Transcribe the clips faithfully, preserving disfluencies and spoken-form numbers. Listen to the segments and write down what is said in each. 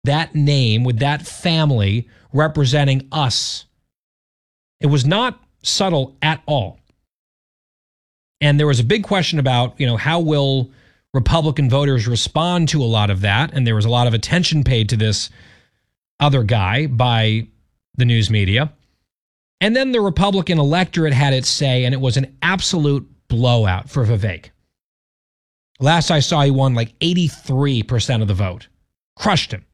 that name, with that family representing us. It was not subtle at all. And there was a big question about, you know, how will Republican voters respond to a lot of that? And there was a lot of attention paid to this other guy by the news media. And then the Republican electorate had its say, and it was an absolute blowout for Vivek. Last I saw, he won like eighty-three percent of the vote. Crushed him.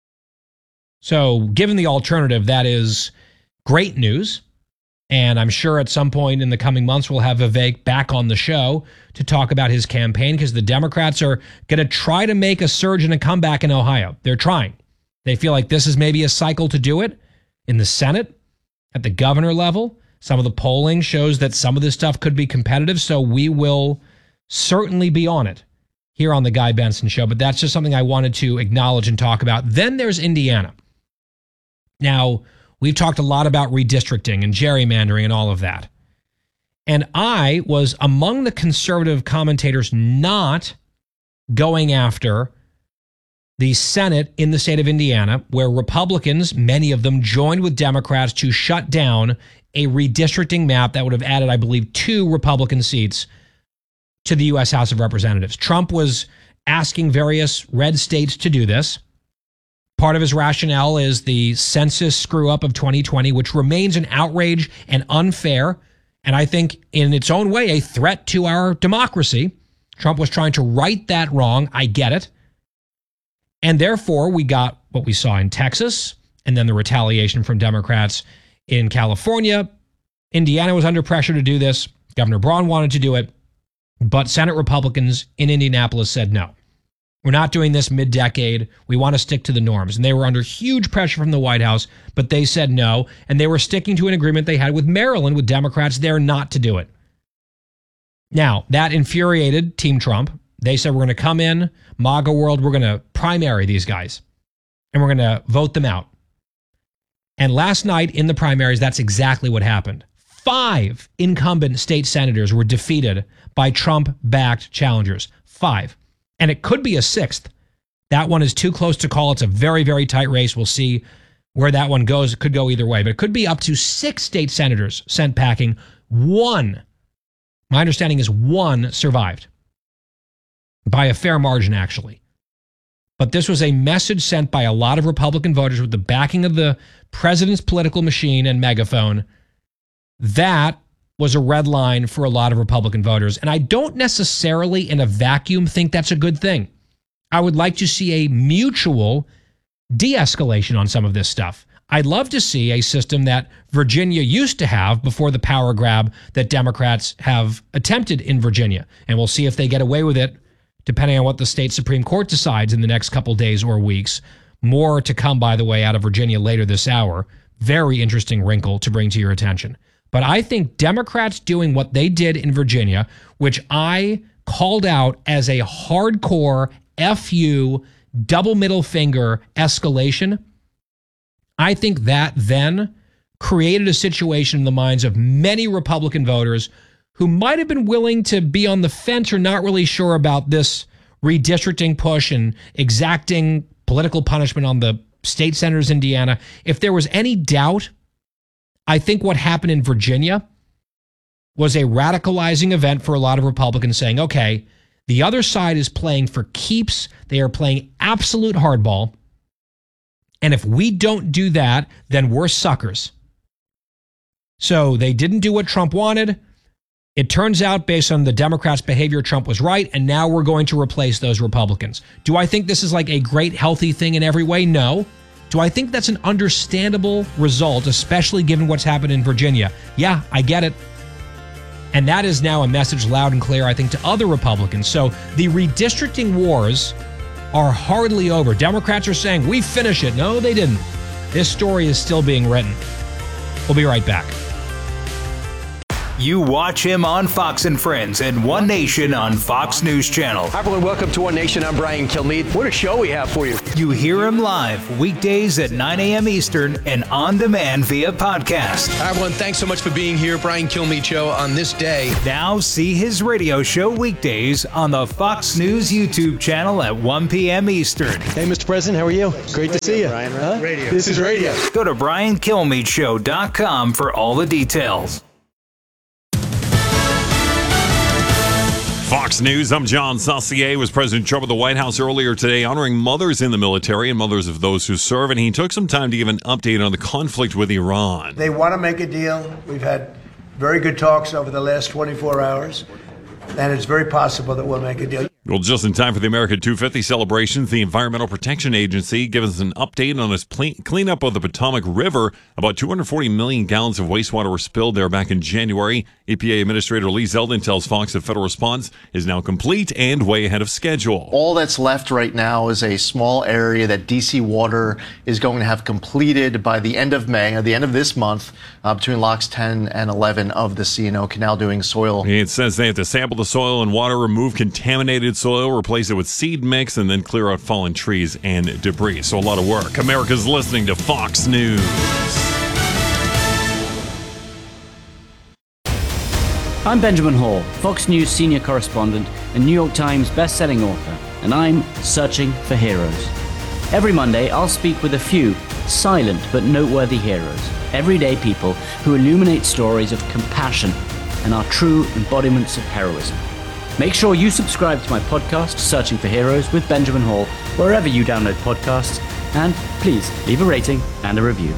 So given the alternative, that is great news. And I'm sure at some point in the coming months, we'll have Vivek back on the show to talk about his campaign, because the Democrats are going to try to make a surge and a comeback in Ohio. They're trying. They feel like this is maybe a cycle to do it in the Senate, at the governor level. Some of the polling shows that some of this stuff could be competitive, so we will certainly be on it here on the Guy Benson Show. But that's just something I wanted to acknowledge and talk about. Then there's Indiana. Now, we've talked a lot about redistricting and gerrymandering and all of that. And I was among the conservative commentators not going after the Senate in the state of Indiana, where Republicans, many of them, joined with Democrats to shut down a redistricting map that would have added, I believe, two Republican seats to the U S House of Representatives. Trump was asking various red states to do this. Part of his rationale is the census screw-up of twenty twenty, which remains an outrage and unfair, and I think in its own way a threat to our democracy. Trump was trying to right that wrong. I get it. And therefore, we got what we saw in Texas, and then the retaliation from Democrats in California. Indiana was under pressure to do this. Governor Braun wanted to do it, but Senate Republicans in Indianapolis said no. We're not doing this mid-decade. We want to stick to the norms. And they were under huge pressure from the White House, but they said no, and they were sticking to an agreement they had with Maryland, with Democrats there, not to do it. Now, that infuriated Team Trump. They said, we're going to come in, MAGA world, we're going to primary these guys, and we're going to vote them out. And last night in the primaries, that's exactly what happened. Five incumbent state senators were defeated by Trump-backed challengers. Five. And it could be a sixth. That one is too close to call. It's a very, very tight race. We'll see where that one goes. It could go either way, but it could be up to six state senators sent packing. One, my understanding is one survived by a fair margin, actually. But this was a message sent by a lot of Republican voters with the backing of the president's political machine and megaphone. That was a red line for a lot of Republican voters. And I don't necessarily in a vacuum think that's a good thing. I would like to see a mutual de-escalation on some of this stuff. I'd love to see a system that Virginia used to have before the power grab that Democrats have attempted in Virginia. And we'll see if they get away with it, depending on what the state Supreme Court decides in the next couple days or weeks. More to come, by the way, out of Virginia later this hour. Very interesting wrinkle to bring to your attention. But I think Democrats doing what they did in Virginia, which I called out as a hardcore F U, double middle finger escalation, I think that then created a situation in the minds of many Republican voters who might have been willing to be on the fence or not really sure about this redistricting push and exacting political punishment on the state senators in Indiana. If there was any doubt, I think what happened in Virginia was a radicalizing event for a lot of Republicans saying, okay, the other side is playing for keeps. They are playing absolute hardball. And if we don't do that, then we're suckers. So they didn't do what Trump wanted. It turns out, based on the Democrats' behavior, Trump was right, and now we're going to replace those Republicans. Do I think this is like a great, healthy thing in every way? No. Do I think that's an understandable result, especially given what's happened in Virginia? Yeah, I get it. And that is now a message loud and clear, I think, to other Republicans. So the redistricting wars are hardly over. Democrats are saying, we finish it. No, they didn't. This story is still being written. We'll be right back. You watch him on Fox and Friends and One Nation on Fox News Channel. Hi, everyone. Welcome to One Nation. I'm Brian Kilmeade. What a show we have for you. You hear him live weekdays at nine a.m. Eastern and on demand via podcast. Hi, everyone. Thanks so much for being here. Brian Kilmeade Show on this day. Now see his radio show weekdays on the Fox News YouTube channel at one p.m. Eastern. Hey, Mister President, how are you? Great to see you. Brian, right? Huh? Radio. This is radio. Go to brian kilmeade show dot com for all the details. Fox News, I'm John Saucier. Was President Trump at the White House earlier today honoring mothers in the military and mothers of those who serve, and he took some time to give an update on the conflict with Iran. They want to make a deal. We've had very good talks over the last twenty-four hours, and it's very possible that we'll make a deal. Well, just in time for the American two fifty celebrations, the Environmental Protection Agency gave us an update on its cleanup of the Potomac River. About two hundred forty million gallons of wastewater were spilled there back in January. E P A Administrator Lee Zeldin tells Fox the federal response is now complete and way ahead of schedule. All that's left right now is a small area that D C Water is going to have completed by the end of May, or the end of this month, uh, between locks ten and eleven of the C and O Canal doing soil. It says they have to sample the soil and water, remove contaminated soil, replace it with seed mix, and then clear out fallen trees and debris. So a lot of work. America's listening to Fox News. I'm Benjamin Hall, Fox News senior correspondent and New York Times best-selling author, and I'm searching for heroes. Every Monday, I'll speak with a few silent but noteworthy heroes, everyday people who illuminate stories of compassion and are true embodiments of heroism. Make sure you subscribe to my podcast, Searching for Heroes with Benjamin Hall, wherever you download podcasts, and please leave a rating and a review.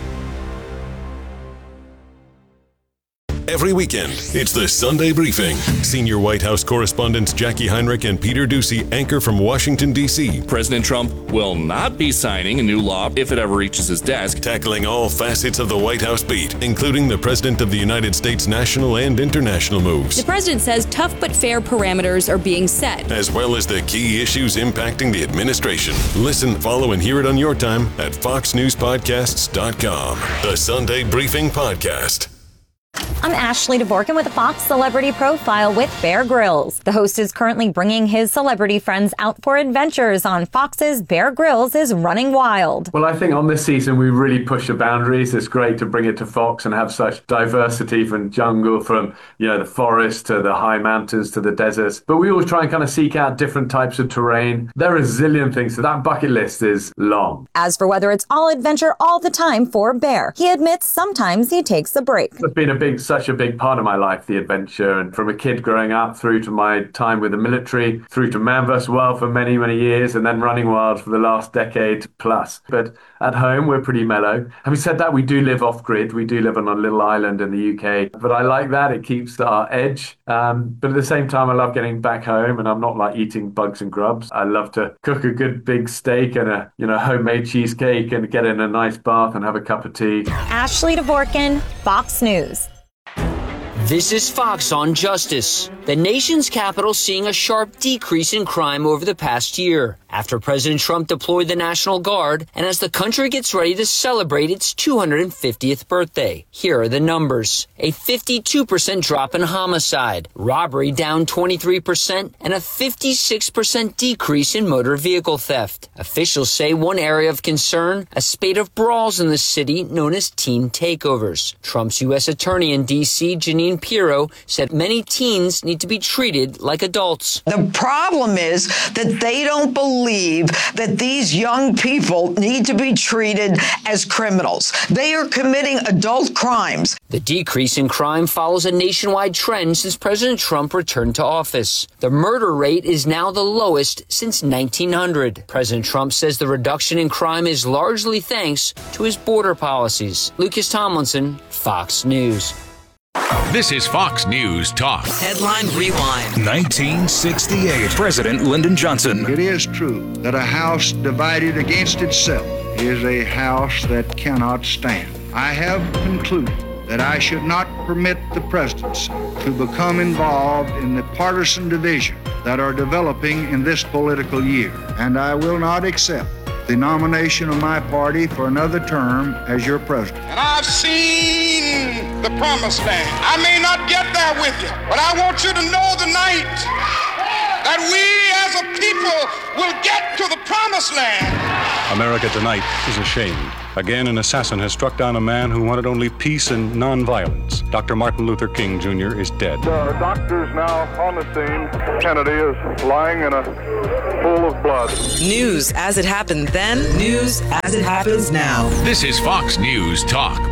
Every weekend, it's the Sunday Briefing. Senior White House correspondents Jackie Heinrich and Peter Doocy anchor from Washington, D C President Trump will not be signing a new law if it ever reaches his desk. Tackling all facets of the White House beat, including the President of the United States' national and international moves. The president says tough but fair parameters are being set, as well as the key issues impacting the administration. Listen, follow, and hear it on your time at fox news podcasts dot com. The Sunday Briefing Podcast. I'm Ashley DeVorkin with a Fox Celebrity Profile with Bear Grylls. The host is currently bringing his celebrity friends out for adventures on Fox's Bear Grylls is Running Wild. Well, I think on this season we really push the boundaries. It's great to bring it to Fox and have such diversity from jungle, from, you know, the forest to the high mountains to the deserts. But we always try and kind of seek out different types of terrain. There are a zillion things, so that bucket list is long. As for whether it's all adventure all the time for Bear, he admits sometimes he takes a break. It's been a big, such a big part of my life, the adventure, and from a kid growing up through to my time with the military, through to Man versus. Wild for many, many years, and then Running Wild for the last decade plus. But at home, we're pretty mellow. Having said that, we do live off-grid. We do live on a little island in the U K, but I like that. It keeps our edge. Um, but at the same time, I love getting back home, and I'm not like eating bugs and grubs. I love to cook a good big steak and a, you know, homemade cheesecake and get in a nice bath and have a cup of tea. Ashley DeVorkin, Fox News. This is Fox on Justice. The nation's capital seeing a sharp decrease in crime over the past year after President Trump deployed the National Guard and as the country gets ready to celebrate its two hundred fiftieth birthday. Here are the numbers. A fifty-two percent drop in homicide, robbery down twenty-three percent, and a fifty-six percent decrease in motor vehicle theft. Officials say one area of concern, a spate of brawls in the city known as teen takeovers. Trump's U S Attorney in D C, Jeanine Pirro, said many teens need to be treated like adults. The problem is that they don't believe that these young people need to be treated as criminals. They are committing adult crimes. The decrease in crime follows a nationwide trend since President Trump returned to office. The murder rate is now the lowest since nineteen hundred. President Trump says the reduction in crime is largely thanks to his border policies. Lucas Tomlinson, Fox News. This is Fox News Talk. Headline Rewind. nineteen sixty-eight. President Lyndon Johnson. It is true that a house divided against itself is a house that cannot stand. I have concluded that I should not permit the presidency to become involved in the partisan division that are developing in this political year, and I will not accept the nomination of my party for another term as your president. And I've seen the promised land. I may not get there with you, but I want you to know tonight that we as a people will get to the promised land. America tonight is ashamed. Again, an assassin has struck down a man who wanted only peace and nonviolence. Doctor Martin Luther King Junior is dead. The doctor's now on the scene. Kennedy is lying in a pool of blood. News as it happened then, news as it happens now. This is Fox News Talk.